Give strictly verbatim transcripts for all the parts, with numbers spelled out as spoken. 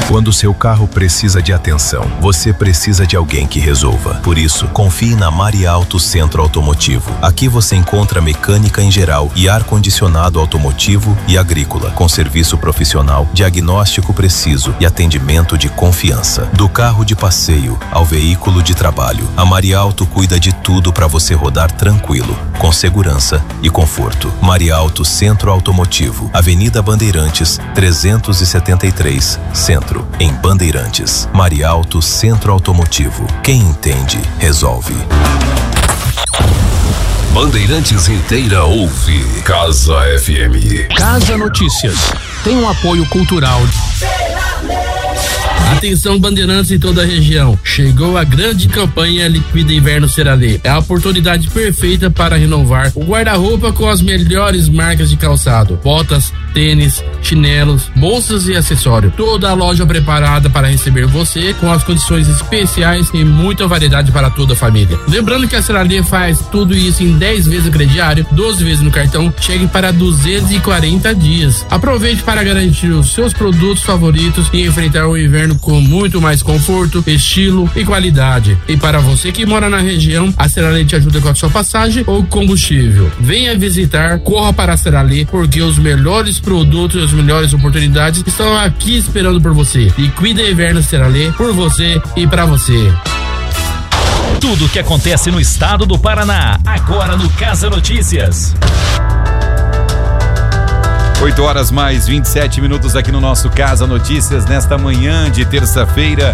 Quando seu carro precisa de atenção, você precisa de alguém que resolva. Por isso, confie na Marialto Centro Automotivo. Aqui você encontra mecânica em geral e ar-condicionado automotivo e agrícola, com serviço profissional, diagnóstico preciso e atendimento de confiança. Do carro de passeio ao veículo de trabalho, a Marialto cuida de tudo para você rodar tranquilo, com segurança e conforto. Marialto Centro Automotivo, Avenida Bandeirantes, trezentos e setenta e três, Centro, em Bandeirantes. Marialto Centro Automotivo. Quem entende, resolve. Bandeirantes inteira ouve Casa F M. Casa Notícias tem um apoio cultural. Atenção, bandeirantes em toda a região. Chegou a grande campanha Liquida Inverno Seralê. É a oportunidade perfeita para renovar o guarda-roupa com as melhores marcas de calçado, botas, tênis, chinelos, bolsas e acessórios. Toda a loja preparada para receber você com as condições especiais e muita variedade para toda a família. Lembrando que a Seralê faz tudo isso em dez vezes no crediário, doze vezes no cartão, chegue para duzentos e quarenta dias. Aproveite para garantir os seus produtos favoritos e enfrentar o inverno com muito mais conforto, estilo e qualidade. E para você que mora na região, a Seralê te ajuda com a sua passagem ou combustível. Venha visitar, corra para a Seralê, porque os melhores produtos e as melhores oportunidades estão aqui esperando por você. Liquida Inverno Seralê, por você e para você. Tudo o que acontece no estado do Paraná, agora no Casa Notícias. oito horas mais vinte e sete minutos aqui no nosso Casa Notícias, nesta manhã de terça-feira,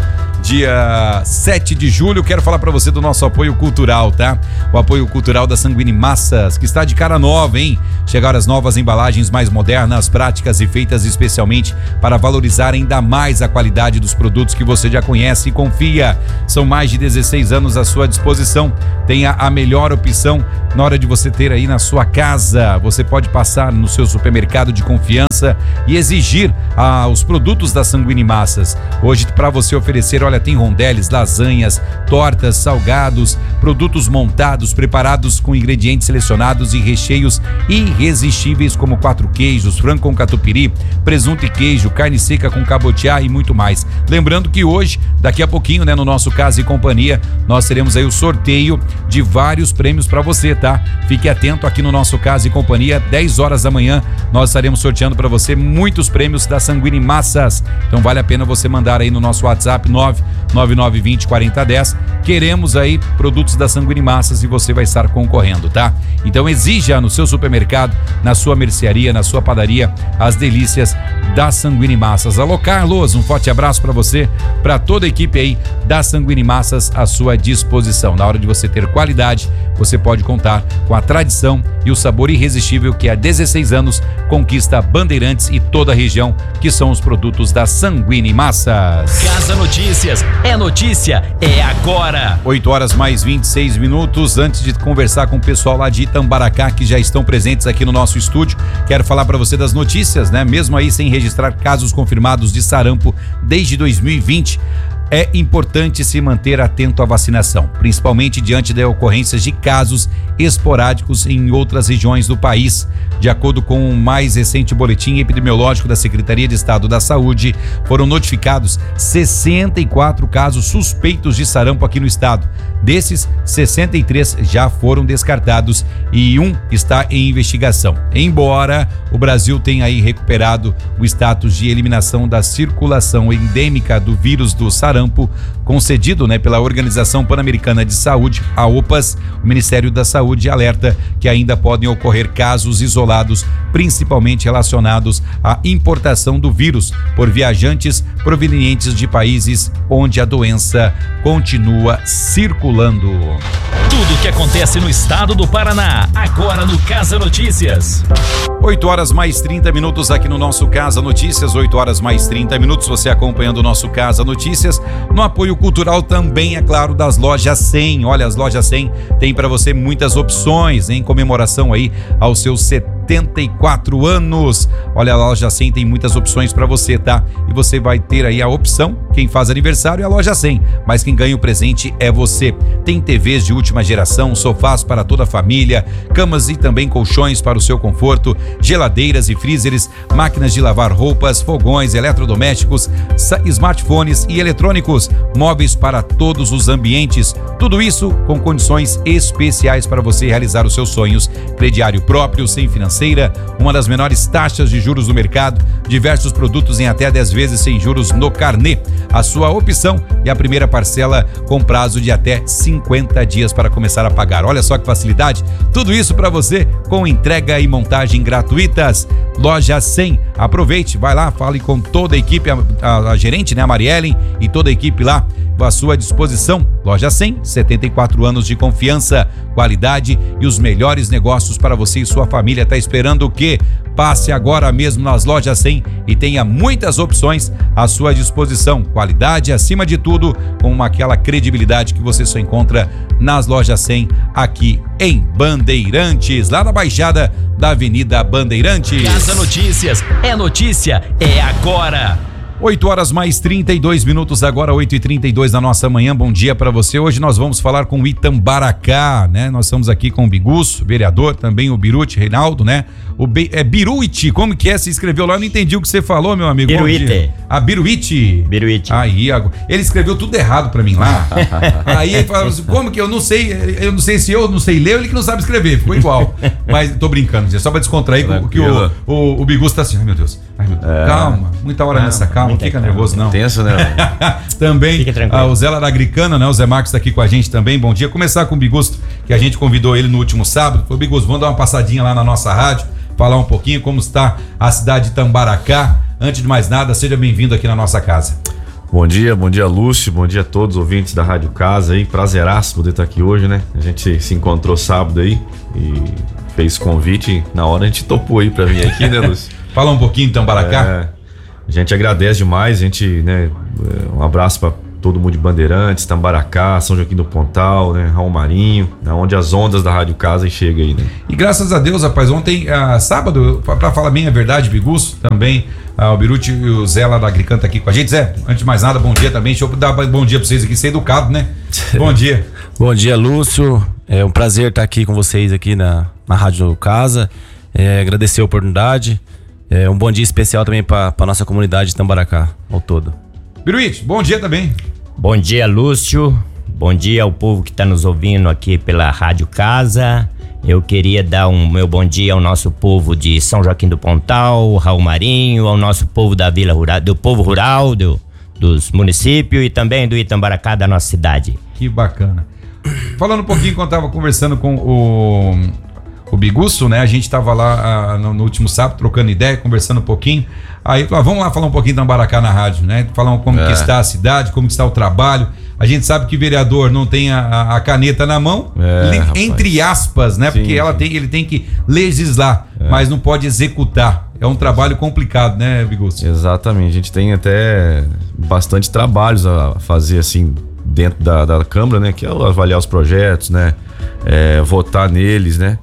dia sete de julho. Quero falar para você do nosso apoio cultural, tá? O apoio cultural da Sanguini Massas, que está de cara nova, hein? Chegaram as novas embalagens mais modernas, práticas e feitas especialmente para valorizar ainda mais a qualidade dos produtos que você já conhece e confia. São mais de dezesseis anos à sua disposição. Tenha a melhor opção na hora de você ter aí na sua casa. Você pode passar no seu supermercado de confiança e exigir ah, os produtos da Sanguini Massas. Hoje, para você oferecer, olha, tem rondeles, lasanhas, tortas, salgados, produtos montados, preparados com ingredientes selecionados e recheios irresistíveis como quatro queijos, frango com catupiry, presunto e queijo, carne seca com cabotiá e muito mais. Lembrando que hoje, daqui a pouquinho, né, no nosso Casa e Companhia, nós teremos aí o sorteio de vários prêmios para você, tá? Fique atento aqui no nosso Casa e Companhia, dez horas da manhã, nós estaremos sorteando para você muitos prêmios da Sanguini Massas. Então vale a pena você mandar aí no nosso WhatsApp nove nove nove dois zero quatro zero um zero. Queremos aí produtos da Sanguini Massas e você vai estar concorrendo, tá? Então exija no seu supermercado, na sua mercearia, na sua padaria, as delícias da Sanguini Massas. Alô, Carlos, um forte abraço para você, para toda a equipe aí da Sanguini Massas à sua disposição. Na hora de você ter qualidade, você pode contar com a tradição e o sabor irresistível que há dezesseis anos conquista Bandeirantes e toda a região, que são os produtos da Sanguini Massas. Casa Notícias, é notícia, é agora. oito horas mais vinte e seis minutos. Antes de conversar com o pessoal lá de Itambaracá, que já estão presentes aqui no nosso estúdio, quero falar para você das notícias, né? Mesmo aí sem registrar casos confirmados de sarampo desde dois mil e vinte, é importante se manter atento à vacinação, principalmente diante de ocorrências de casos esporádicos em outras regiões do país. De acordo com o mais recente boletim epidemiológico da Secretaria de Estado da Saúde, foram notificados sessenta e quatro casos suspeitos de sarampo aqui no estado. Desses, sessenta e três já foram descartados e um está em investigação. Embora o Brasil tenha aí recuperado o status de eliminação da circulação endêmica do vírus do sarampo, concedido, né, pela Organização Pan-Americana de Saúde, a OPAS, o Ministério da Saúde alerta que ainda podem ocorrer casos isolados, principalmente relacionados à importação do vírus por viajantes provenientes de países onde a doença continua circulando. Tudo o que acontece no estado do Paraná, agora no Casa Notícias. oito horas mais trinta minutos aqui no nosso Casa Notícias, oito horas mais trinta minutos, você acompanhando o nosso Casa Notícias, no apoio cultural também, é claro, das Lojas cem. Olha, as Lojas cem tem para você muitas opções em comemoração aí aos seus setenta setenta e quatro anos. Olha, a Loja cem tem muitas opções para você, tá? E você vai ter aí a opção, quem faz aniversário é a Loja cem, mas quem ganha o presente é você. Tem T Vs de última geração, sofás para toda a família, camas e também colchões para o seu conforto, geladeiras e freezers, máquinas de lavar roupas, fogões, eletrodomésticos, smartphones e eletrônicos, móveis para todos os ambientes. Tudo isso com condições especiais para você realizar os seus sonhos. Crediário próprio, sem financeira, uma das menores taxas de juros do mercado, diversos produtos em até dez vezes sem juros no carnê. A sua opção e a primeira parcela com prazo de até cinquenta dias para começar a pagar. Olha só que facilidade. Tudo isso para você com entrega e montagem gratuitas. Loja cem. Aproveite, vai lá, fale com toda a equipe, a, a, a gerente, né, a Mariellen e toda a equipe lá à sua disposição. Loja cem, setenta e quatro anos de confiança, qualidade e os melhores negócios para você e sua família. Tá esperando o quê? Passe agora mesmo nas Lojas cem e tenha muitas opções à sua disposição. Qualidade acima de tudo, com uma, aquela credibilidade que você só encontra nas Lojas cem aqui em Bandeirantes, lá na Baixada da Avenida Bandeirantes. Casa Notícias, é notícia, é agora. oito horas mais trinta e dois minutos, agora oito e trinta e dois da nossa manhã. Bom dia para você. Hoje nós vamos falar com o Itambaracá, né? Nós estamos aqui com o Bigusso, vereador, também o Biruti, Reinaldo, né? O Be... é Biruiti, como que é? Você escreveu lá, eu não entendi o que você falou, meu amigo. Biruite. Ah, Biruiti. Biruite. Aí, ele escreveu tudo errado pra mim lá. Aí ele falou assim, como que eu não sei, eu não sei se eu não sei ler ou ele que não sabe escrever, ficou igual. Mas tô brincando, só pra descontrair, que o, o, o Bigusso tá assim, ai meu Deus, ai meu Deus, é. calma, muita hora nessa, calma, não fica calma. nervoso não. Tenso, né? Também, ah, o Zé Laragricana, né, o Zé Marcos tá aqui com a gente também, bom dia. Começar com o Bigusso, que a gente convidou ele no último sábado, falou, Bigusso, vamos dar uma passadinha lá na nossa rádio, falar um pouquinho como está a cidade de Itambaracá. Antes de mais nada, seja bem-vindo aqui na nossa casa. Bom dia, bom dia Lúcio, bom dia a todos os ouvintes da Rádio Casa aí, prazeraço poder estar aqui hoje, né? A gente se encontrou sábado aí e fez convite, na hora a gente topou aí pra vir aqui, né, Lúcio? Fala um pouquinho de Itambaracá. É, a gente agradece demais, a gente, né, um abraço pra todo mundo de Bandeirantes, Itambaracá, São Joaquim do Pontal, né, Raul Marinho, né, onde as ondas da Rádio Casa chegam aí, né? E graças a Deus, rapaz, ontem, ah, sábado, pra falar bem a verdade, Bigusso, também, ah, o Biruti e o Zé lá da Agricanta tá aqui com a gente. Zé, antes de mais nada, bom dia também, deixa eu dar bom dia pra vocês aqui, ser educado, né? Bom dia. Bom dia, Lúcio, é um prazer estar aqui com vocês aqui na, na Rádio Casa, é, agradecer a oportunidade, é um bom dia especial também pra, pra nossa comunidade de Itambaracá, ao todo. Biruti, bom dia também. Bom dia, Lúcio. Bom dia ao povo que está nos ouvindo aqui pela Rádio Casa. Eu queria dar um meu bom dia ao nosso povo de São Joaquim do Pontal, Raul Marinho, ao nosso povo da Vila Rural, do povo rural, do, dos municípios e também do Itambaracá da nossa cidade. Que bacana. Falando um pouquinho, quando eu tava conversando com o, o Bigusso, né? A gente tava lá ah, no, no último sábado trocando ideia, conversando um pouquinho. Aí, ah, vamos lá falar um pouquinho de Itambaracá na rádio, né? Falar como é. que está a cidade, como que está o trabalho. A gente sabe que vereador não tem a, a caneta na mão, é, entre aspas, né? Sim, porque ela tem, ele tem que legislar, é. mas não pode executar. É um trabalho complicado, né, Bigusso? Exatamente. A gente tem até bastante trabalhos a fazer, assim, dentro da, da Câmara, né? Que é avaliar os projetos, né? É, votar neles, né?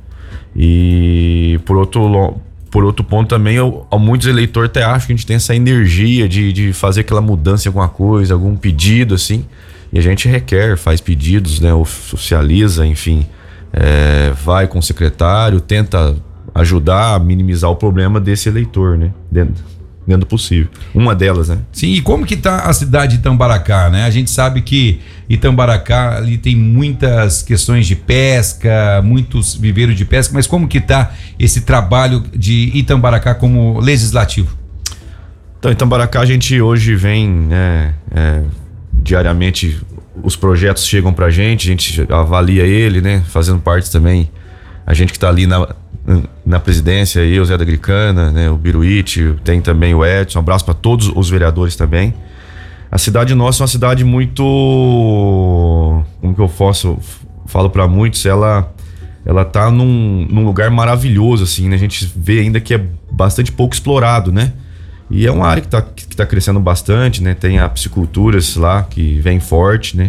E por outro, por outro ponto também, eu, muitos eleitores até acham que a gente tem essa energia de, de fazer aquela mudança em alguma coisa, algum pedido, assim. E a gente requer, faz pedidos, né? Oficializa, enfim, é, vai com o secretário, tenta ajudar a minimizar o problema desse eleitor, né? Dentro, dentro do possível. Uma delas, né? Sim, e como que tá a cidade de Itambaracá, né? A gente sabe que Itambaracá ali tem muitas questões de pesca, muitos viveiros de pesca, mas como que tá esse trabalho de Itambaracá como legislativo? Então, Itambaracá a gente hoje vem, né, é, diariamente os projetos chegam pra gente, a gente avalia ele, né, fazendo parte também, a gente que tá ali na, na presidência, eu, Zé da Agricana, né, o Biruiti, tem também o Edson, um abraço para todos os vereadores também. A cidade nossa é uma cidade muito, como que eu posso, falo para muitos, ela, ela tá num, num lugar maravilhoso, assim, né, a gente vê ainda que é bastante pouco explorado, né. E é uma área que está que tá crescendo bastante, né? Tem a piscicultura lá, que vem forte, né?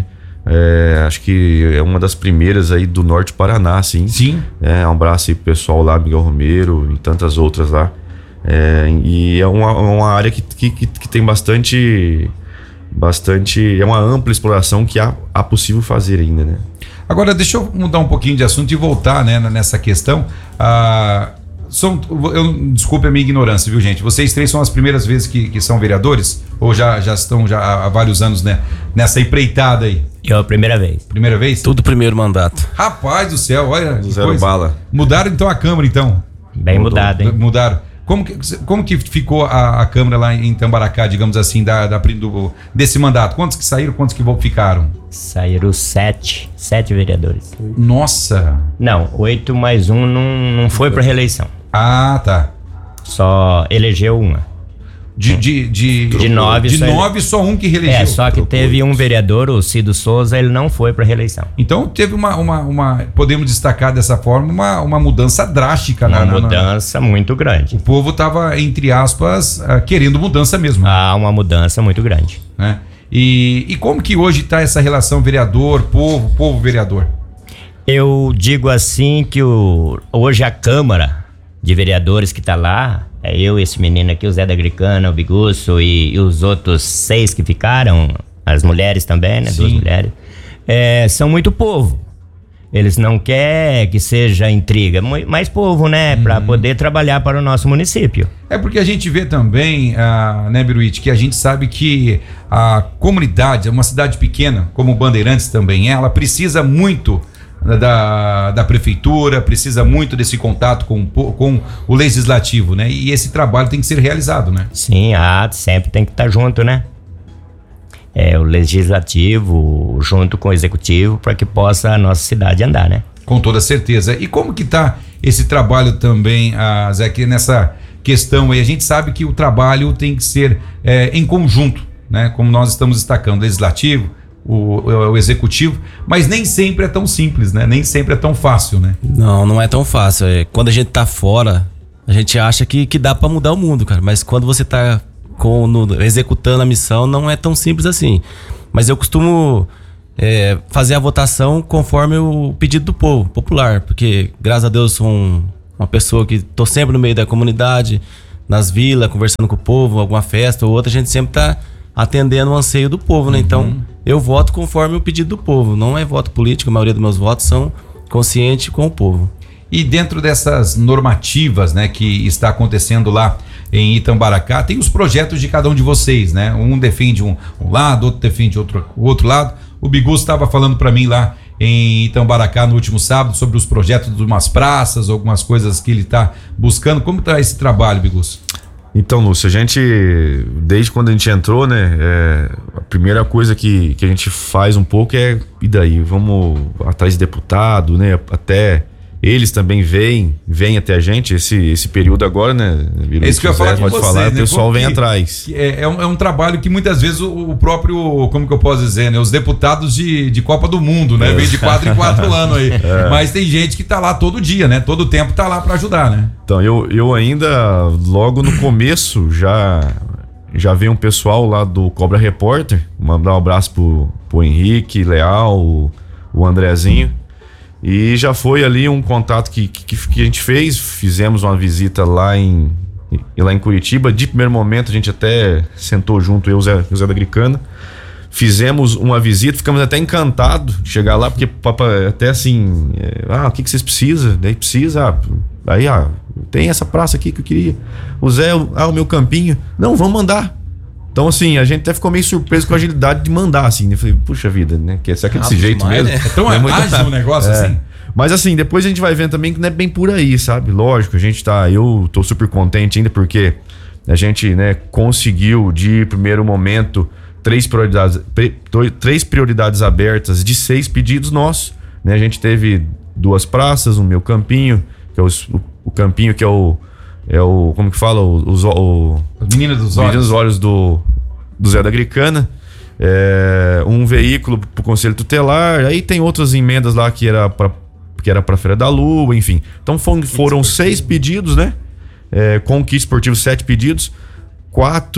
É, acho que é uma das primeiras aí do Norte do Paraná, sim. Sim. É, um abraço aí pro pessoal lá, Miguel Romero e tantas outras lá. É, e é uma, uma área que, que, que tem bastante, bastante... É uma ampla exploração que há, há possível fazer ainda, né? Agora, deixa eu mudar um pouquinho de assunto e voltar, né, nessa questão. Ah, são, eu, desculpe a minha ignorância, viu, gente? Vocês três são as primeiras vezes que, que são vereadores? Ou já, já estão já há vários anos, né, nessa empreitada aí? Eu, a primeira vez. Primeira vez? Tudo primeiro mandato. Rapaz do céu, olha. que Zero coisa. bala. Mudaram então a Câmara, então? Bem mudado, hein? Mudaram. Como que, como que ficou a, a Câmara lá em Itambaracá, digamos assim, da, da, do, desse mandato? Quantos que saíram, quantos que ficaram? Saíram sete, sete vereadores. Nossa! Não, oito mais um não, não foi pra reeleição. Ah, tá. Só elegeu uma. De, de, de, De nove, de só nove só um que reelegeu. É, só que teve um vereador, o Cido Souza, ele não foi pra reeleição. Então teve uma, uma, uma podemos destacar dessa forma, uma, uma mudança drástica. Uma na, na, mudança na... muito grande. O povo tava, entre aspas, uh, querendo mudança mesmo. Há uma mudança muito grande. Né? E, e como que hoje está essa relação vereador-povo, povo-vereador? Eu digo assim que o, hoje a Câmara de Vereadores que está lá, é eu, esse menino aqui, o Zé da Agricana, o Bigusso e, e os outros seis que ficaram, as mulheres também, né? Sim. Duas mulheres, é, são muito povo. Eles não querem que seja intriga, mais povo, né? Para Uhum. poder trabalhar para o nosso município. É porque a gente vê também, uh, né, Biruíte, que a gente sabe que a comunidade, uma cidade pequena, como Bandeirantes também é, ela precisa muito da, da prefeitura, precisa muito desse contato com, com o legislativo, né? E esse trabalho tem que ser realizado, né? Sim, ah, sempre tem que estar junto, né? É, o legislativo junto com o executivo para que possa a nossa cidade andar, né? Com toda certeza. E como que tá esse trabalho também, uh, Zé, que nessa questão aí? A gente sabe que o trabalho tem que ser é, em conjunto, né? Como nós estamos destacando, o legislativo, o, o, o executivo, mas nem sempre é tão simples, né? Nem sempre é tão fácil, né? Não, não é tão fácil. É, quando a gente tá fora, a gente acha que, que dá pra mudar o mundo, cara. Mas quando você tá com, no, executando a missão, não é tão simples assim. Mas eu costumo é, fazer a votação conforme o pedido do povo, popular. Porque, graças a Deus, sou um, uma pessoa que tô sempre no meio da comunidade, nas vilas, conversando com o povo, alguma festa ou outra, a gente sempre tá atendendo o anseio do povo, né? Uhum. Então, eu voto conforme o pedido do povo. Não é voto político, a maioria dos meus votos são conscientes com o povo. E dentro dessas normativas, né, que está acontecendo lá em Itambaracá, tem os projetos de cada um de vocês, né? Um defende um, um lado, outro defende outro, o outro lado. O Bigu estava falando para mim lá em Itambaracá no último sábado sobre os projetos de umas praças, algumas coisas que ele está buscando. Como está esse trabalho, Bigus? Então, Lúcio, a gente, desde quando a gente entrou, né, é, a primeira coisa que, que a gente faz um pouco é, e daí, vamos atrás de deputado, né, até eles também vêm, vêm até a gente, esse, esse período agora, né, é isso que eu ia falar com pode você, falar, né? o pessoal Porque vem atrás. É, é, um, é um trabalho que muitas vezes o, o próprio, como que eu posso dizer, né, os deputados de, de Copa do Mundo, né, É. vem de quatro em quatro anos aí, É. mas tem gente que tá lá todo dia, né, todo tempo tá lá para ajudar, né. Então, eu, eu ainda, logo no começo, já, já veio um pessoal lá do Cobra Repórter, mandar um abraço pro, pro Henrique Leal, o, o Andrezinho, e já foi ali um contato que, que, que a gente fez, fizemos uma visita lá em, lá em Curitiba, de primeiro momento a gente até sentou junto, eu e o Zé, o Zé da Agricana, fizemos uma visita, ficamos até encantados de chegar lá, porque papai, até assim, é, ah, o que, que vocês precisam? Daí precisa, ah, aí, ah, tem essa praça aqui que eu queria. O Zé, ah, o meu campinho. Não, vamos mandar. Então, assim, a gente até ficou meio surpreso com a agilidade de mandar, assim, né? Falei, puxa vida, né? Que será que é desse jeito demais, mesmo? né? É tão Não é muito- ágil o negócio É. assim. Mas assim, depois a gente vai vendo também que não é bem por aí, sabe? Lógico, a gente tá. Eu tô super contente ainda porque a gente, né, conseguiu de primeiro momento três prioridades, pre- dois- três prioridades abertas de seis pedidos nossos. Né? A gente teve duas praças, o meu campinho, que é os- o, o campinho que é o. É o. Como que fala? O, os- o, As meninas dos Olhos. olhos. Os olhos do, do Zé da Agricana. É, um veículo pro Conselho Tutelar. Aí tem outras emendas lá que era pra, que era pra Feira da Lua, enfim. Então foram, foram seis pedidos, né? É, com o kit esportivo, sete pedidos. Quatro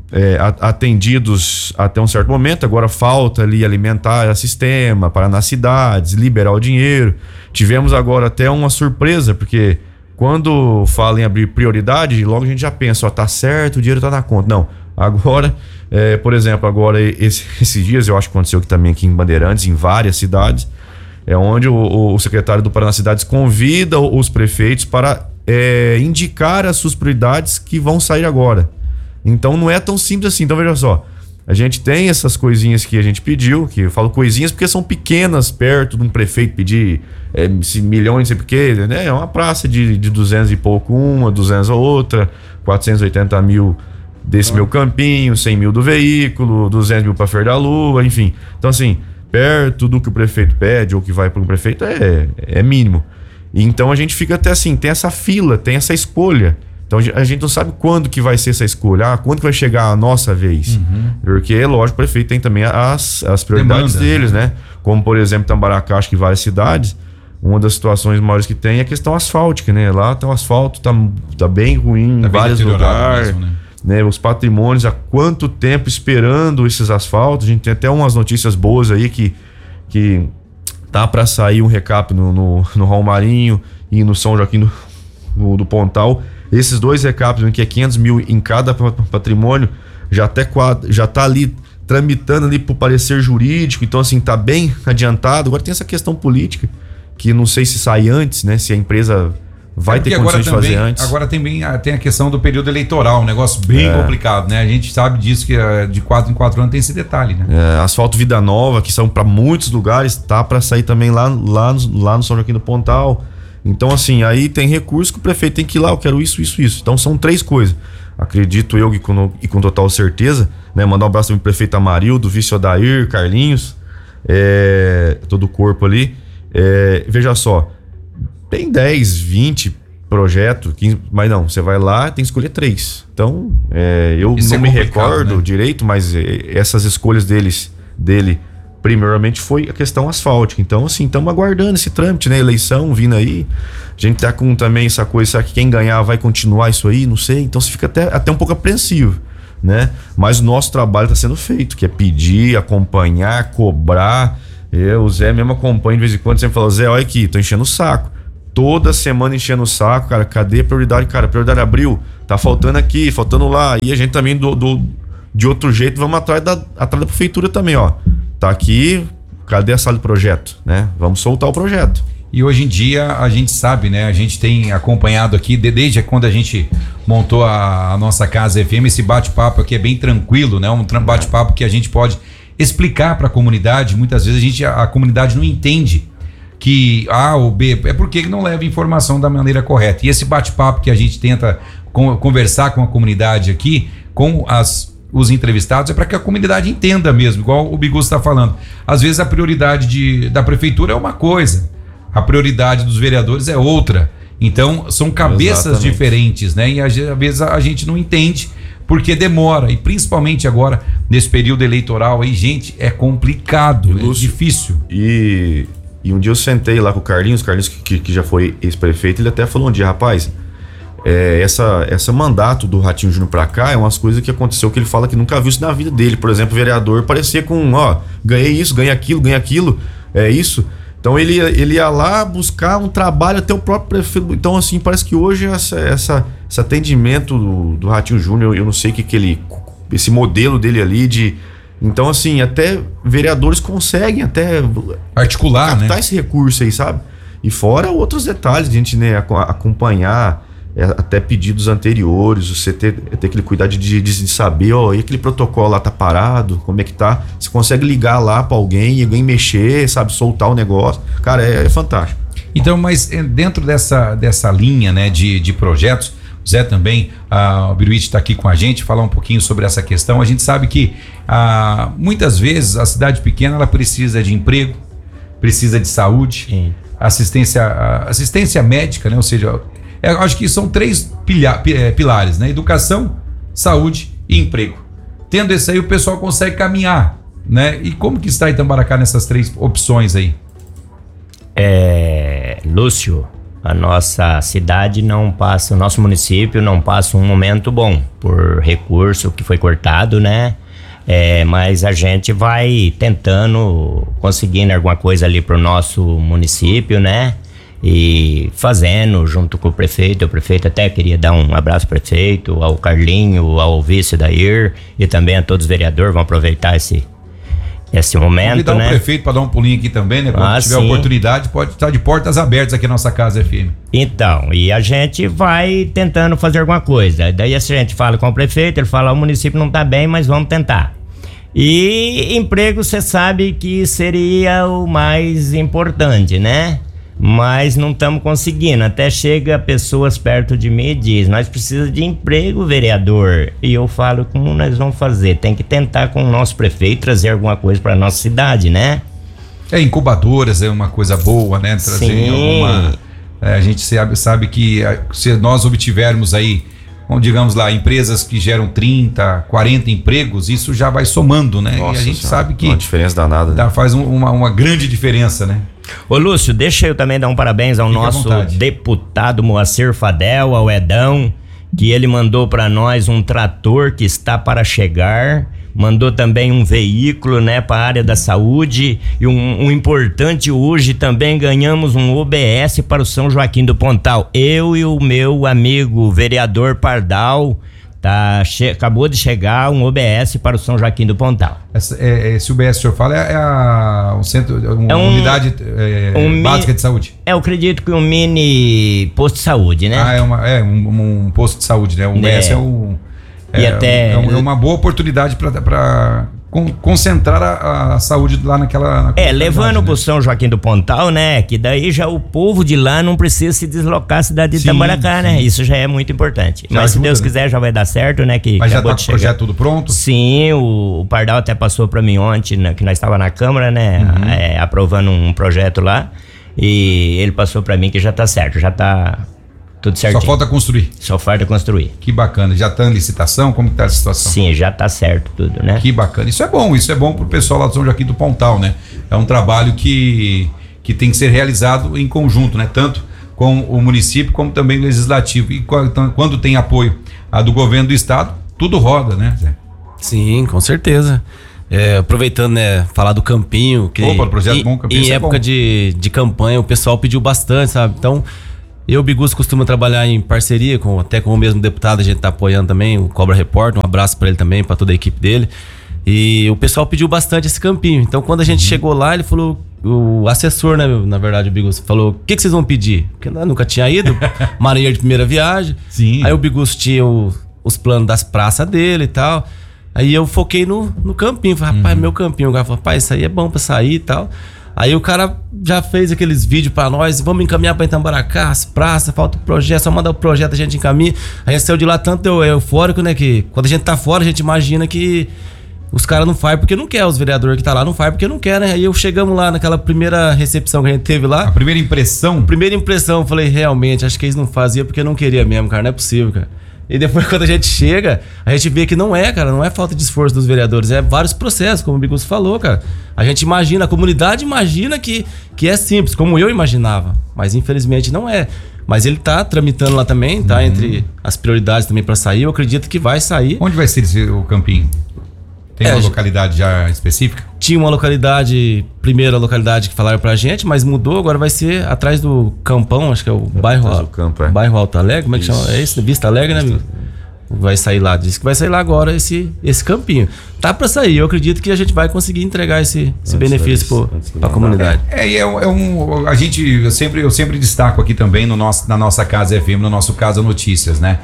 é, atendidos até um certo momento, agora falta ali alimentar o sistema, parar nas cidades, liberar o dinheiro. Tivemos agora até uma surpresa, porque quando fala em abrir prioridade, logo a gente já pensa, ó, tá certo, o dinheiro tá na conta. Não, agora, é, por exemplo, agora esse, esses dias, eu acho que aconteceu aqui também aqui em Bandeirantes, em várias cidades, é onde o, o secretário do Paraná Cidades convida os prefeitos para é, indicar as suas prioridades que vão sair agora. Então não é tão simples assim. Então veja só, a gente tem essas coisinhas que a gente pediu, que eu falo coisinhas porque são pequenas perto de um prefeito pedir é, milhões, não sei porquê, né? É uma praça de, de duzentos e pouco uma, duzentos a outra, quatrocentos e oitenta mil desse meu campinho, cem mil do veículo, duzentos mil para Fer da Lua, enfim. Então assim, perto do que o prefeito pede ou que vai para o prefeito é, é mínimo. E então a gente fica até assim, tem essa fila, tem essa escolha. Então a gente não sabe quando que vai ser essa escolha, ah, quando que vai chegar a nossa vez. Uhum. Porque, lógico, o prefeito tem também as, as prioridades Demanda, deles, né? né? Como, por exemplo, Tambaracá, acho que várias cidades, uma das situações maiores que tem é a questão asfáltica, né? Lá tá, o asfalto tá, tá bem ruim tá em vários lugares. Mesmo, né? Né? Os patrimônios, há quanto tempo esperando esses asfaltos? A gente tem até umas notícias boas aí que, que tá para sair um recap no, no, no Raul Marinho e no São Joaquim do, do, do Pontal. Esses dois recaps, que é quinhentos mil em cada patrimônio, já até já tá ali tramitando ali pro parecer jurídico, então assim, tá bem adiantado. Agora tem essa questão política, que não sei se sai antes, né? Se a empresa vai é ter condições de fazer antes. Agora também tem a questão do período eleitoral, um negócio bem é. complicado, né? A gente sabe disso, que de quatro em quatro anos tem esse detalhe, né? É, asfalto Vida Nova, que são para muitos lugares, tá para sair também lá, lá, no, lá no São Joaquim do Pontal. Então, assim, aí tem recurso que o prefeito tem que ir lá, eu quero isso, isso, isso. Então, são três coisas. Acredito eu, e com, e com total certeza, né? Mandar um abraço para o prefeito Amarildo, vice Odair, Carlinhos, é, todo o corpo ali. É, veja só, tem dez, vinte projetos, quinze, mas não, você vai lá, tem que escolher três. Então, é, eu Isso não é me recordo, né? direito, mas essas escolhas deles, dele... primeiramente foi a questão asfáltica. Então, assim, estamos aguardando esse trâmite, né? Eleição vindo aí. A gente tá com também essa coisa, será que quem ganhar vai continuar isso aí? Não sei. Então, você fica até, até um pouco apreensivo, né? Mas o nosso trabalho está sendo feito, que é pedir, acompanhar, cobrar. Eu, o Zé mesmo acompanha de vez em quando, sempre fala, Zé, olha aqui, tô enchendo o saco. Toda semana enchendo o saco, cara, cadê a prioridade? Cara, a prioridade abriu, tá faltando aqui, faltando lá. E a gente também, do, do, de outro jeito, vamos atrás da, atrás da prefeitura também, ó. Tá aqui, cadê a sala de projeto, né? Vamos soltar o projeto. E hoje em dia a gente sabe, né? A gente tem acompanhado aqui, desde quando a gente montou a, a nossa Casa F M, esse bate-papo aqui é bem tranquilo, né? Um bate-papo que a gente pode explicar para a comunidade. Muitas vezes a gente, a, a comunidade não entende que A ou B, é porque não leva informação da maneira correta. E esse bate-papo que a gente tenta com, conversar com a comunidade aqui, com as os entrevistados, é para que a comunidade entenda mesmo, igual o Bigu está falando. Às vezes a prioridade de, da prefeitura é uma coisa, a prioridade dos vereadores é outra. Então são cabeças Exatamente. diferentes, né? E às vezes a gente não entende porque demora, e principalmente agora nesse período eleitoral aí, gente, é complicado, Lúcio, é difícil. E, e um dia eu sentei lá com o Carlinhos, Carlinhos que, que já foi ex-prefeito, ele até falou um dia, rapaz, É, essa, essa mandato do Ratinho Júnior pra cá é umas coisas que aconteceu que ele fala que nunca viu isso na vida dele. Por exemplo, o vereador parecia com, ó, ganhei isso, ganhei aquilo, ganhei aquilo, é isso. Então ele, ele ia lá buscar um trabalho até o próprio prefeito. Então, assim, parece que hoje essa, essa, esse atendimento do, do Ratinho Júnior, eu não sei o que, que ele. Esse modelo dele ali de. Então, assim, até vereadores conseguem até articular, captar, né? Esse recurso aí, sabe? E fora outros detalhes, de a gente, né, acompanhar. É, até pedidos anteriores, você ter, ter aquele cuidado de, de, de saber, ó, e aquele protocolo lá tá parado, como é que tá? Você consegue ligar lá pra alguém e alguém mexer, sabe, soltar o negócio. Cara, é, é fantástico. Então, mas dentro dessa, dessa linha, né, de, de projetos, o Zé também, ah, o Biruíte está aqui com a gente, falar um pouquinho sobre essa questão. A gente sabe que ah, muitas vezes a cidade pequena ela precisa de emprego, precisa de saúde, Sim. assistência, assistência médica, né, ou seja, eu acho que são três pilha, pilares, né? Educação, saúde e emprego. Tendo esse aí, o pessoal consegue caminhar, né? E como que está Itambaracá nessas três opções aí? É, Lúcio, a nossa cidade não passa, o nosso município não passa um momento bom por recurso que foi cortado, né? É, mas a gente vai tentando, conseguindo alguma coisa ali pro nosso município, né? E fazendo junto com o prefeito. O prefeito até queria dar um abraço ao prefeito, ao Carlinho, ao vice Dair e também a todos os vereadores. Vão aproveitar esse esse momento, convidar né? o prefeito para dar um pulinho aqui também, né? Quando Ah, tiver sim. oportunidade, pode estar de portas abertas aqui na nossa Casa F M. Então, e a gente vai tentando fazer alguma coisa. Daí a gente fala com o prefeito, ele fala, o município não tá bem, mas vamos tentar. E emprego, você sabe que seria o mais importante, né? Mas não estamos conseguindo. Até chega pessoas perto de mim e diz, nós precisamos de emprego, vereador. E eu falo, como nós vamos fazer? Tem que tentar com o nosso prefeito trazer alguma coisa para nossa cidade, né? É, incubadoras é uma coisa boa, né? Trazer Sim. alguma... é, a gente sabe, sabe que é, se nós obtivermos aí, vamos, digamos lá, empresas que geram trinta, quarenta empregos, isso já vai somando, né? Nossa e a gente senhora, sabe que uma diferença danada, né? dá, faz um- uma, uma grande diferença, né? Ô Lúcio, deixa eu também dar um parabéns ao Fique à nosso vontade. deputado Moacir Fadel, ao Edão, que ele mandou para nós um trator que está para chegar, mandou também um veículo, né, para a área da saúde e um, um importante hoje também ganhamos um O B S para o São Joaquim do Pontal. Eu e o meu amigo vereador Pardal, tá, che- acabou de chegar um O B S para o São Joaquim do Pontal. Essa, é, esse U B S que o senhor fala é, é a, um centro, uma É um- unidade é, um mi- básica de saúde. É, eu acredito que um mini posto de saúde, né? Ah, é, uma, é um, um posto de saúde, né? O U B S é, É. um, E é, até- é um- é uma boa oportunidade para concentrar a, a saúde lá naquela. na É, levando comunidade, pro né? São Joaquim do Pontal, né? Que daí já o povo de lá não precisa se deslocar à cidade de Sim, Itamaracá, né? sim. Isso já é muito importante. Já Mas se ajuda, Deus né? quiser já vai dar certo, né? Que Mas já acabou tá de com o chegar. projeto tudo pronto? Sim, o, o Pardal até passou pra mim ontem, né, que nós estava na Câmara, né? Uhum. é, aprovando um projeto lá. E ele passou pra mim que já tá certo, já tá tudo certinho. Só falta construir. Só falta construir. Que bacana. Já tá em licitação? Como que tá a situação? Sim, já tá certo tudo, né? Que bacana. Isso é bom, isso é bom pro pessoal lá do São Joaquim do Pontal, né? É um trabalho que, que tem que ser realizado em conjunto, né? Tanto com o município como também o legislativo. E quando, quando tem apoio a do governo do estado, tudo roda, né, Zé? Sim, com certeza. É, aproveitando, né, falar do campinho. Que Opa, o projeto em, Bom Campinho, Em isso é época bom. de, de campanha, o pessoal pediu bastante, sabe? Então, eu, Bigus, costumo trabalhar em parceria, com, até com o mesmo deputado, a gente tá apoiando também, o Cobra Repórter. Um abraço pra ele também, pra toda a equipe dele. E o pessoal pediu bastante esse campinho. Então, quando a gente Uhum. chegou lá, ele falou, o assessor, né, na verdade, o Bigus, falou: o que, que vocês vão pedir? Porque eu nunca tinha ido, marinheiro de primeira viagem. Sim. Aí o Bigus tinha o- os planos das praças dele e tal. Aí eu foquei no, no campinho. Falei, rapaz, meu campinho. O cara falou, rapaz, isso aí é bom pra sair e tal. Aí o cara já fez aqueles vídeos pra nós, vamos encaminhar pra Itamaracá, as praças, falta o projeto, só mandar o projeto, a gente encaminha. A gente saiu de lá tanto eu- eufórico, né, que quando a gente tá fora, a gente imagina que os caras não fazem porque não quer, os vereadores que tá lá não fazem porque não quer, né? Aí eu chegamos lá naquela primeira recepção que a gente teve lá. A primeira impressão. Primeira impressão, eu falei, realmente, acho que eles não faziam porque não queria mesmo, cara, não é possível, cara. E depois, quando a gente chega, a gente vê que não é, cara, não é falta de esforço dos vereadores, é vários processos, como o Bigus falou, cara. A gente imagina, a comunidade imagina que, que é simples, como eu imaginava, mas infelizmente não é. Mas ele tá tramitando lá também, tá entre as prioridades também pra sair, eu acredito que vai sair. Onde vai ser esse, o campinho? Tem É, uma a gente- localidade já específica? Tinha uma localidade, primeira localidade que falaram pra gente, mas mudou, agora vai ser atrás do Campão, acho que é o bairro, atrás do campo, é. bairro Alto Alegre, como é que Isso. chama? É isso, Vista Alegre, né, amigo? Vai sair lá, diz que vai sair lá agora esse, esse campinho. Tá pra sair, eu acredito que a gente vai conseguir entregar esse, esse Antes benefício deles- pro, antes de pra mandar. comunidade. É, e é, um, é um- a gente, eu sempre, eu sempre destaco aqui também no nosso, na nossa Casa F M, no nosso Casa Notícias, né?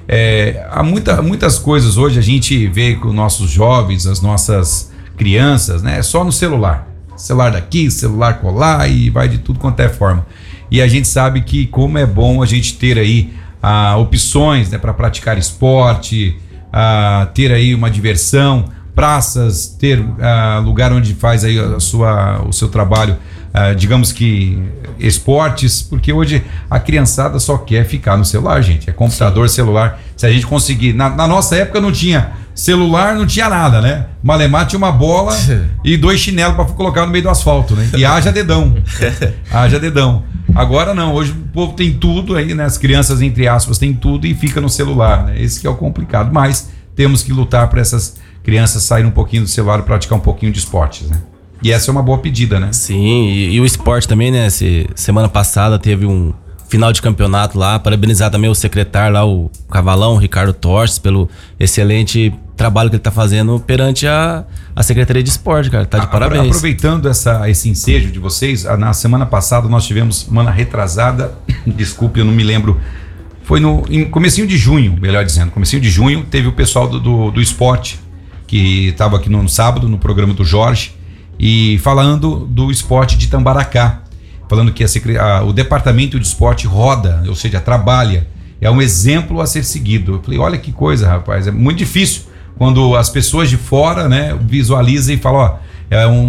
É, há muita, muitas coisas hoje a gente vê com nossos jovens, as nossas crianças, né? Só no celular. Celular daqui, celular colar e vai de tudo quanto é forma. E a gente sabe que como é bom a gente ter aí ah, opções, né, para praticar esporte, ah, ter aí uma diversão, praças, ter ah, lugar onde faz aí a sua, o seu trabalho uh, digamos que, esportes, porque hoje a criançada só quer ficar no celular, gente. É computador, Sim. celular. Se a gente conseguir... Na, na nossa época não tinha celular, não tinha nada, né? Malemar tinha uma bola e dois chinelos para colocar no meio do asfalto, né? E haja dedão. haja dedão. Agora não, hoje o povo tem tudo aí, né? As crianças, entre aspas, tem tudo e fica no celular, né? Esse que é o complicado. Mas temos que lutar para essas crianças saírem um pouquinho do celular e praticar um pouquinho de esportes, né? E essa é uma boa pedida, né? Sim, e, e o esporte também, né? Se, semana passada teve um final de campeonato lá, parabenizar também o secretário lá, o Cavalão, o Ricardo Torres, pelo excelente trabalho que ele tá fazendo perante a, a Secretaria de Esporte, cara, tá de a, parabéns. Aproveitando essa, esse ensejo de vocês, na semana passada nós tivemos, semana retrasada, desculpe, eu não me lembro, foi no em comecinho de junho, melhor dizendo, comecinho de junho, teve o pessoal do, do, do esporte, que estava aqui no, no sábado, no programa do Jorge, e falando do esporte de Tambaracá, falando que a, a, o departamento de esporte roda, ou seja, trabalha, é um exemplo a ser seguido. Eu falei, olha que coisa, rapaz, é muito difícil quando as pessoas de fora, né, visualizam e falam, ó, é um,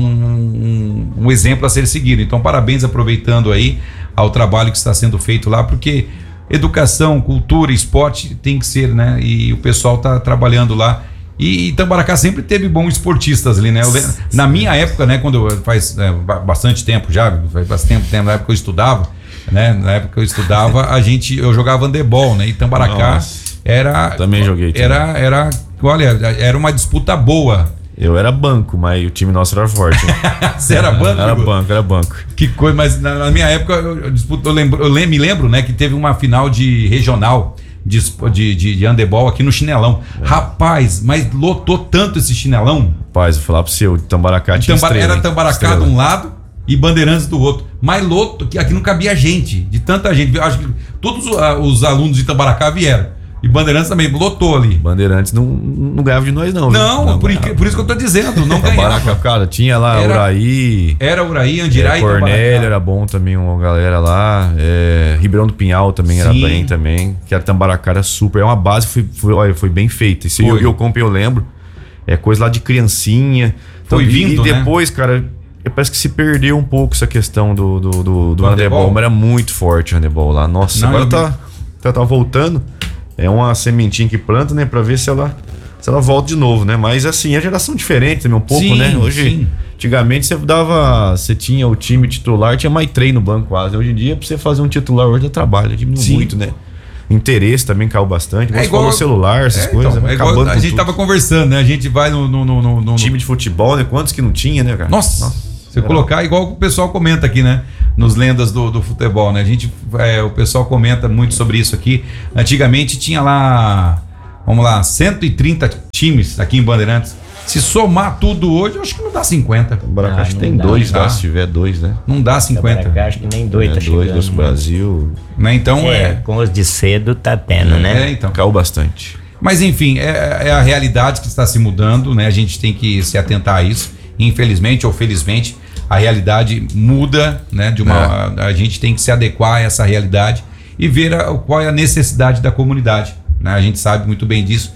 um, um exemplo a ser seguido. Então, parabéns, aproveitando aí ao trabalho que está sendo feito lá, porque educação, cultura, esporte tem que ser, né, e o pessoal está trabalhando lá. E Tambaracá sempre teve bons esportistas ali, né? Eu lembro, na minha época, né? Quando faz é, bastante tempo já, faz bastante tempo, na época que eu estudava, né? Na época que eu estudava, a gente, eu jogava handebol, né? E Tambaracá Nossa, era... Também joguei. Também. Era, era, olha, era uma disputa boa. Eu era banco, mas o time nosso era forte. Né? Você era banco? Era banco, era banco. Que coisa, mas na, na minha época, eu, eu, disputo, eu, lembro, eu me lembro, né? Que teve uma final de regional de, de, de, de handebol aqui no Chinelão. É. Rapaz, mas lotou tanto esse Chinelão. Rapaz, vou falar pro seu, Tambaracá tinha Tambar, estrela, Era Tambaracá estrela. de um lado e Bandeirantes do outro. Mas loto, que aqui não cabia gente, de tanta gente. Eu acho que todos os alunos de Tambaracá vieram. E Bandeirantes também, lotou ali. Bandeirantes não, não ganhava de nós, não. Não, não por, por isso que eu tô dizendo, não ganhava. Cara, tinha lá era, Uraí. Era Uraí, Andirá é, e Cornélio era bom também, uma galera lá. É, Ribeirão do Pinhal também Sim. era bem também. Que era Tambaracá, era super. É uma base, foi, foi, olha, foi bem feita. Esse eu, eu compro, eu lembro. É coisa lá de criancinha. Então, foi vindo, e, e depois, né? cara, parece que se perdeu um pouco essa questão do, do, do, do handebol. Mas era muito forte o handebol lá. Nossa, não, agora tá, tá, tá voltando. É uma sementinha que planta, né? Pra ver se ela, se ela volta de novo, né? Mas assim, a geração diferente também um pouco, sim, né? Hoje, sim. Antigamente você dava, você tinha o time titular, tinha mais três no banco quase. Hoje em dia, pra você fazer um titular hoje, é trabalho, diminuiu sim. muito, né? Interesse também caiu bastante. Você é igual, falou celular, essas é, coisas. Então, é igual, a gente tudo. tava conversando, né? A gente vai no, no, no, no, no... time de futebol, né? Quantos que não tinha, né, cara? Nossa! Nossa. Você Geral. colocar igual o pessoal comenta aqui, né? Nos lendas do, do futebol, né? A gente, é, o pessoal comenta muito sobre isso aqui. Antigamente tinha lá, vamos lá, cento e trinta times aqui em Bandeirantes. Se somar tudo hoje, eu acho que não dá cinquenta. Tambaracá acho que tem dá, dois, dá. Se tiver dois, né? Não dá cinquenta. Tambaracá acho que nem dois, é, tá dois do Brasil. Né? Então é, é. Com os de cedo tá tendo, é, né? É, então. Caiu bastante. Mas enfim, é, é a realidade que está se mudando, né? A gente tem que se atentar a isso. Infelizmente ou felizmente, a realidade muda, né? De uma, é. a, a gente tem que se adequar a essa realidade e ver a, qual é a necessidade da comunidade, né? A gente sabe muito bem disso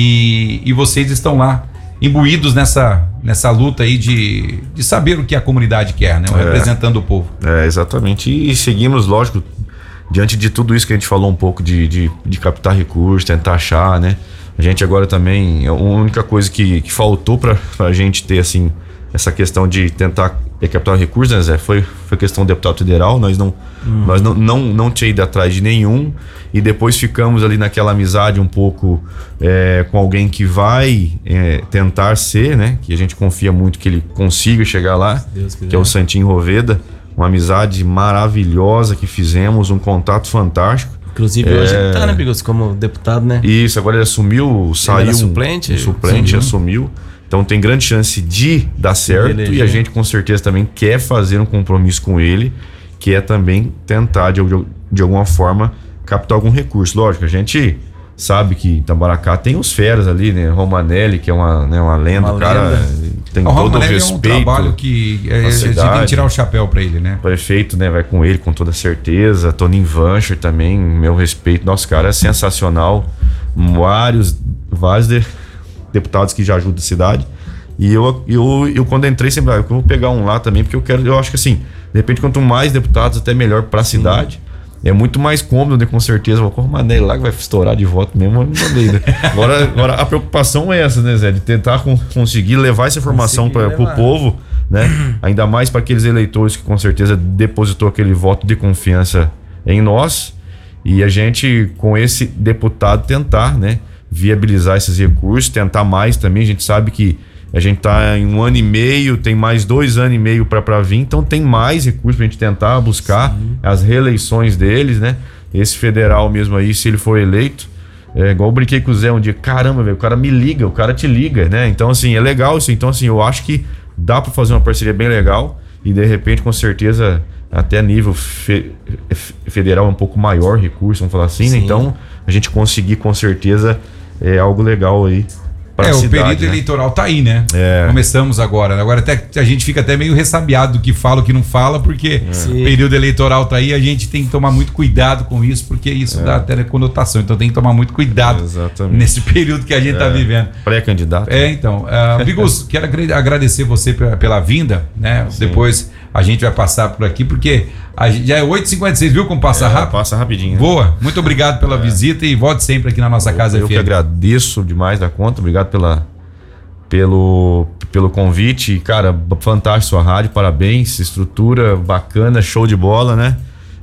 e, e vocês estão lá imbuídos nessa, nessa luta aí de, de saber o que a comunidade quer, né? É. Representando o povo. É, exatamente. E seguimos, lógico, diante de tudo isso que a gente falou um pouco de, de, de captar recursos, tentar achar, né? A gente agora também, a única coisa que, que faltou pra, pra gente ter, assim, essa questão de tentar é, captar recursos, né, Zé? Foi, foi questão do deputado federal, nós não, hum. nós não, não, não tinha ido atrás de nenhum e depois ficamos ali naquela amizade um pouco é, com alguém que vai é, tentar ser, né? Que a gente confia muito que ele consiga chegar lá, que é o Santinho Roveda, uma amizade maravilhosa que fizemos, um contato fantástico. Inclusive é... hoje ele tá, né, Bigos, como deputado, né? Isso, agora ele assumiu, saiu ele era suplente, um, um suplente, assumiu. Então tem grande chance de dar certo e a gente com certeza também quer fazer um compromisso com ele, que é também tentar de, de alguma forma captar algum recurso. Lógico, a gente sabe que em Tambaracá tem os feras ali, né? Romanelli, que é uma, né, uma lenda, uma o cara lenda. Tem o todo Romanelli o respeito. É um trabalho que é, a gente tem que tirar o chapéu pra ele, né? Prefeito, né, vai com ele com toda certeza. Toninho Vancher também, meu respeito. Nosso cara é sensacional. Vários, vários de, deputados que já ajudam a cidade E eu, eu, eu quando entrei, sempre, ah, eu vou pegar um lá também, porque eu quero, eu acho que assim, de repente, quanto mais deputados, até melhor pra cidade. É muito mais cômodo, né? Com certeza. Vou arrumar nele lá que vai estourar de voto mesmo. Eu não mandei, né? agora, agora, a preocupação é essa, né, Zé? De tentar com, conseguir levar essa informação para o povo, né? Ainda mais para aqueles eleitores que com certeza depositou aquele voto de confiança em nós. E a gente, com esse deputado, tentar, né? Viabilizar esses recursos, tentar mais também. A gente sabe que a gente tá em um ano e meio, tem mais dois anos e meio para vir, então tem mais recursos pra gente tentar buscar Sim. as reeleições deles, né? Esse federal mesmo aí, se ele for eleito, é igual eu brinquei com o Zé um dia, caramba, velho, o cara me liga, o cara te liga, né? Então, assim, é legal isso. Então, assim, eu acho que dá para fazer uma parceria bem legal e, de repente, com certeza, até nível fe- federal um pouco maior recurso, vamos falar assim, né? Então, a gente conseguir, com certeza, é algo legal aí. É, o cidade, período né? eleitoral tá aí, né? É. Começamos agora. Agora até a gente fica até meio ressabiado do que fala, o que não fala, porque É. o período eleitoral tá aí, a gente tem que tomar muito cuidado com isso, porque isso É. dá até conotação. Então tem que tomar muito cuidado Exatamente. nesse período que a gente É. tá vivendo. Pré-candidato. É, então. Uh, Bigus, quero agra- agradecer você pela, pela vinda, né? Sim. Depois a gente vai passar por aqui, porque a gente, já é oito e cinquenta e seis, viu como passa É, rápido? Passa rapidinho. né? Boa, muito obrigado pela visita e volte sempre aqui na nossa casa Eu F que M. agradeço demais da conta, obrigado pela, pelo, pelo convite. Cara, fantástico sua rádio, parabéns, estrutura bacana, show de bola, né?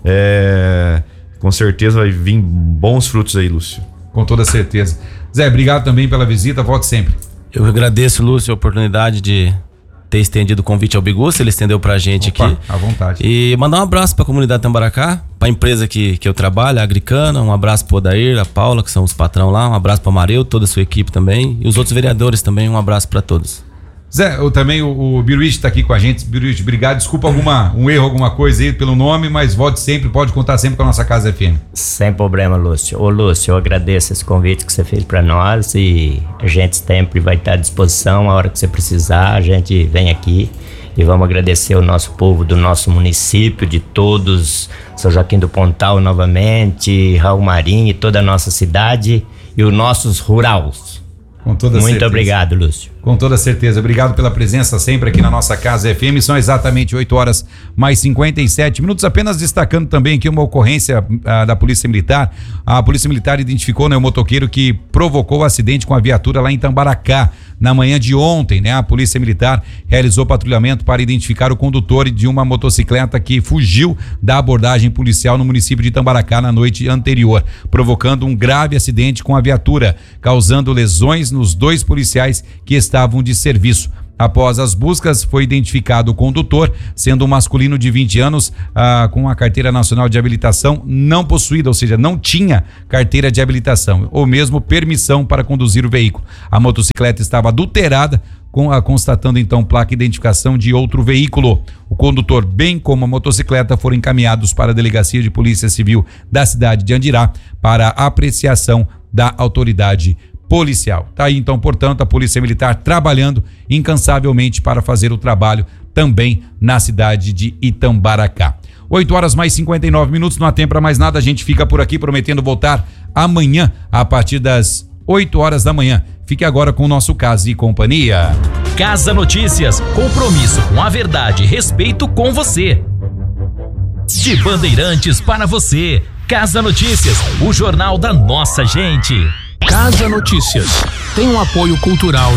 É, com certeza vai vir bons frutos aí, Lúcio. Com toda certeza. Zé, obrigado também pela visita, volte sempre. Eu agradeço, Lúcio, a oportunidade de ter estendido o convite ao Bigus, ele estendeu pra gente Opa, aqui. à vontade. E mandar um abraço pra comunidade Tambaracá, pra empresa que, que eu trabalho, a Agricana, um abraço pro Odair, a Paula, que são os patrão lá, um abraço pro Amareu, toda a sua equipe também, e os outros vereadores também, um abraço pra todos. Zé, eu, também o, o Biruiz está aqui com a gente. Biruiz, obrigado. Desculpa alguma, um erro, alguma coisa aí pelo nome, mas volte sempre, pode contar sempre com a nossa Casa F M. Sem problema, Lúcio. Ô, Lúcio, eu agradeço esse convite que você fez para nós e a gente sempre vai estar à disposição a hora que você precisar, a gente vem aqui e vamos agradecer o nosso povo do nosso município, de todos, São Joaquim do Pontal novamente, Raul Marinho e toda a nossa cidade e os nossos rurais. Com toda Muito certeza. obrigado, Lúcio. Com toda certeza. Obrigado pela presença sempre aqui na nossa Casa F M. São exatamente oito horas mais cinquenta e sete minutos. Apenas destacando também aqui uma ocorrência ah, da Polícia Militar. A Polícia Militar identificou, né, o motoqueiro que provocou o acidente com a viatura lá em Tambaracá. Na manhã de ontem, né, a Polícia Militar realizou patrulhamento para identificar o condutor de uma motocicleta que fugiu da abordagem policial no município de Tambaracá na noite anterior, provocando um grave acidente com a viatura, causando lesões nos dois policiais que estavam de serviço. Após as buscas, foi identificado o condutor, sendo um masculino de vinte anos, ah, com a carteira nacional de habilitação não possuída, ou seja, não tinha carteira de habilitação, ou mesmo permissão para conduzir o veículo. A motocicleta estava adulterada, com a, constatando então placa e identificação de outro veículo. O condutor, bem como a motocicleta, foram encaminhados para a Delegacia de Polícia Civil da cidade de Andirá para apreciação da autoridade policial. Tá aí então, portanto, a Polícia Militar trabalhando incansavelmente para fazer o trabalho também na cidade de Itambaracá. oito horas mais cinquenta e nove minutos, não há tempo para mais nada, a gente fica por aqui prometendo voltar amanhã a partir das oito horas da manhã. Fique agora com o nosso Casa e Companhia. Casa Notícias, compromisso com a verdade e respeito com você. De Bandeirantes para você. Casa Notícias, o jornal da nossa gente. Casa Notícias tem um apoio cultural.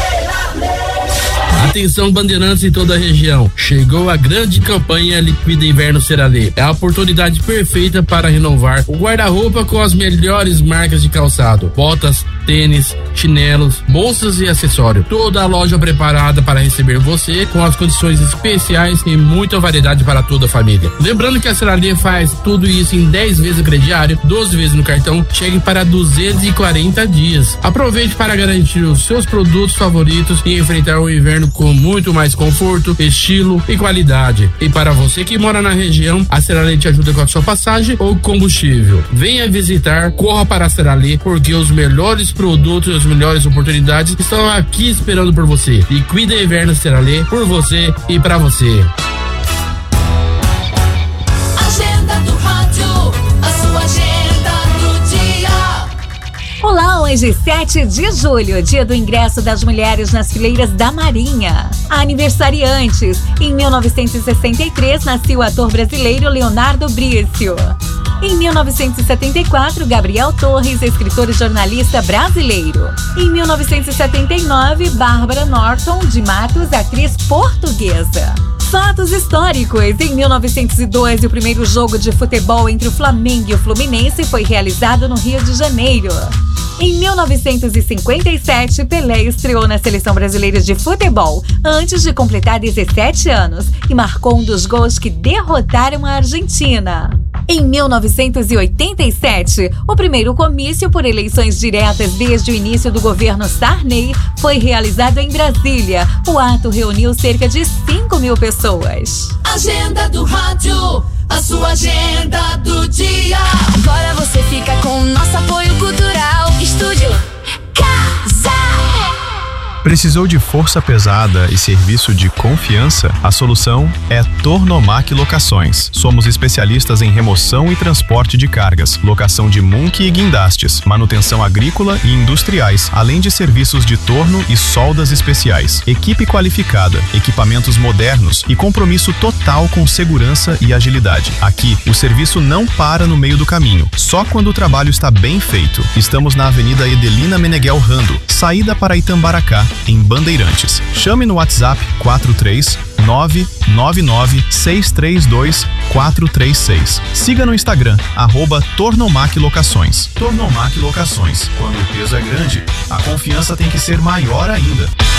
Atenção, bandeirantes em toda a região. Chegou a grande campanha Liquida Inverno Seralê. É a oportunidade perfeita para renovar o guarda-roupa com as melhores marcas de calçado: botas, tênis, chinelos, bolsas e acessórios. Toda a loja preparada para receber você com as condições especiais e muita variedade para toda a família. Lembrando que a Seralê faz tudo isso em dez vezes no crediário, doze vezes no cartão, chegue para duzentos e quarenta dias. Aproveite para garantir os seus produtos favoritos e enfrentar o inverno com muito mais conforto, estilo e qualidade. E para você que mora na região, a Seralê te ajuda com a sua passagem ou combustível. Venha visitar, corra para a Seralê, porque os melhores produtos e as melhores oportunidades estão aqui esperando por você. Liquida Inverno Seralê, por você e para você. Agenda do rádio, a sua agenda do dia. Olá, Promoções de sete de julho, dia do ingresso das mulheres nas fileiras da Marinha. Aniversariantes. Em mil novecentos e sessenta e três, nasceu o ator brasileiro Leonardo Brício. Em mil novecentos e setenta e quatro, Gabriel Torres, escritor e jornalista brasileiro. Em mil novecentos e setenta e nove, Bárbara Norton de Matos, atriz portuguesa. Fatos históricos. Em mil novecentos e dois, o primeiro jogo de futebol entre o Flamengo e o Fluminense foi realizado no Rio de Janeiro. Em mil novecentos e cinquenta e sete, Pelé estreou na Seleção Brasileira de Futebol, antes de completar dezessete anos, e marcou um dos gols que derrotaram a Argentina. Em mil novecentos e oitenta e sete, o primeiro comício por eleições diretas desde o início do governo Sarney foi realizado em Brasília. O ato reuniu cerca de cinco mil pessoas. Agenda do rádio, a sua agenda do dia. Agora você fica com o nosso apoio cultural. Estúdio Casa. Precisou de força pesada e serviço de confiança? A solução é Tornomac Locações. Somos especialistas em remoção e transporte de cargas, locação de munque e guindastes, manutenção agrícola e industriais, além de serviços de torno e soldas especiais. Equipe qualificada, equipamentos modernos e compromisso total com segurança e agilidade. Aqui, o serviço não para no meio do caminho, só quando o trabalho está bem feito. Estamos na Avenida Edelina Meneghel Rando, saída para Itambaracá, em Bandeirantes. Chame no WhatsApp quatro três nove nove nove seis três dois quatro três seis. Siga no Instagram, arroba Tornomac Locações. Tornomac Locações. Quando o peso é grande, a confiança tem que ser maior ainda.